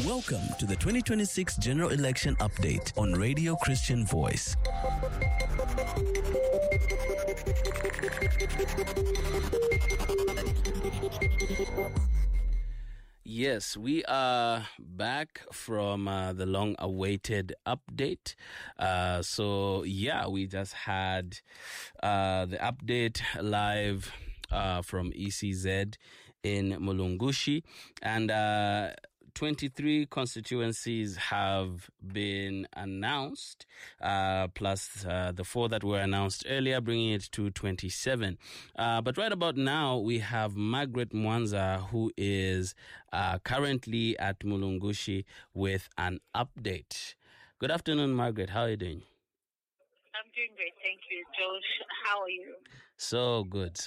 Welcome to the 2026 General Election Update on Radio Christian Voice. Yes, we are back from the long-awaited update. We just had the update live from ECZ in Mulungushi, and 23 constituencies have been announced, plus the 4 that were announced earlier, bringing it to 27. But right about now, we have Margaret Mwanza, who is currently at Mulungushi with an update. Good afternoon, Margaret. How are you doing? I'm doing great. Thank you, Josh. How are you? So good.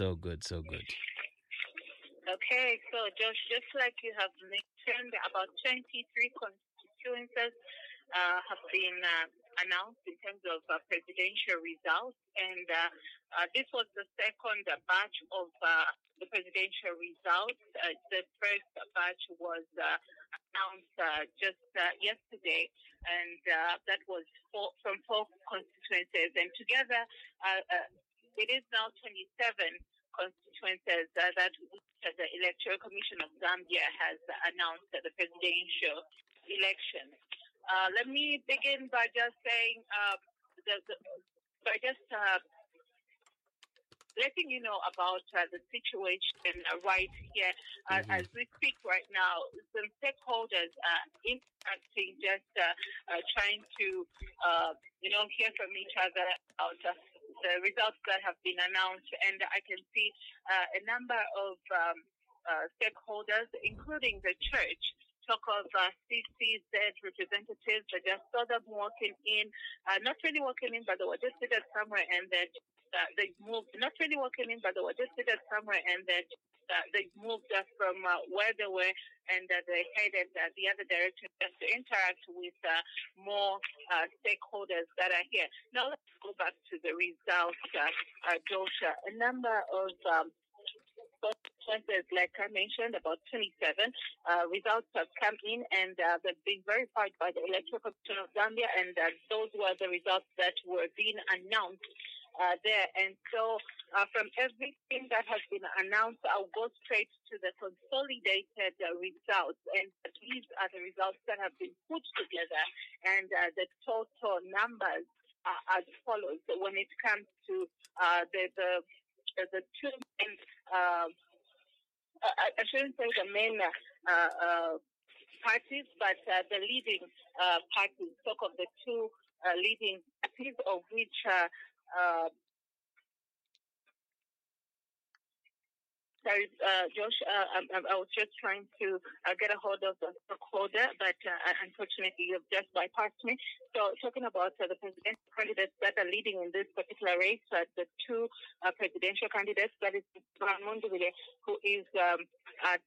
Okay, so Josh, just like you have mentioned, about 23 constituencies have been announced in terms of presidential results, and this was the second batch of the presidential results. The first batch was announced just yesterday, and that was from 4 constituencies, and together it is now 27 constituencies that the Electoral Commission of Zambia has announced the presidential election. Let me begin by just saying, letting you know about the situation right here. As we speak right now, some stakeholders are interacting, just trying to, hear from each other about the results that have been announced. And I can see a number of stakeholders, including the church, talk of CCZ representatives. I just saw them walking in, not really walking in, but they were just seated somewhere, and then they moved, not really walking in, but they were just seated somewhere, and then they moved from where they were, and they headed the other direction just to interact with more stakeholders that are here. Now let's go back to the results, Joshua. A number of constituencies, like I mentioned, about 27 results have come in, and they've been verified by the Electoral Commission of Zambia, and those were the results that were being announced there. And so from everything that has been announced, I'll go straight to the consolidated results, and these are the results that have been put together, and the total numbers are as follows. So when it comes to the two main, I shouldn't say the main parties, but the leading parties, talk of the two leading parties, of which sorry, Josh, I was just trying to get a hold of the recorder, but unfortunately you've just bypassed me. So talking about the presidential candidates that are leading in this particular race, the two presidential candidates, that is Mundubile, who is at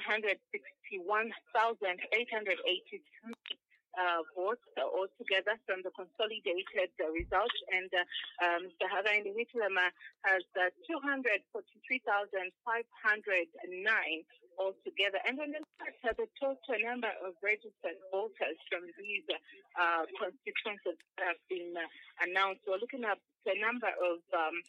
161,882 votes altogether from the consolidated results, and Mr. Hagainde Hichilema has 243,509 altogether. And when you look at the total number of registered voters from these constituencies that have been announced, we're looking at the number of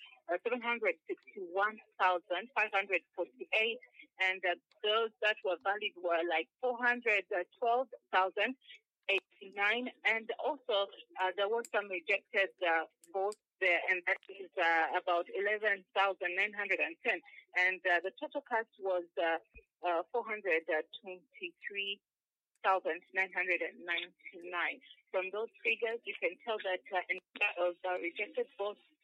761,548, and those that were valid were like 412,089, and also there were some rejected votes there, and that is about 11,910, and the total cast was 423,999. From those figures, you can tell that a number of rejected votes